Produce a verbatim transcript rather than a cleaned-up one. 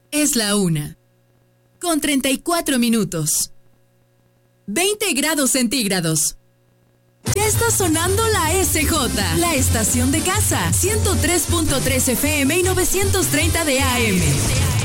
Es la una, con treinta y cuatro minutos. veinte grados centígrados. Ya está sonando la S J, la estación de casa, ciento tres punto tres F M y novecientos treinta de A M.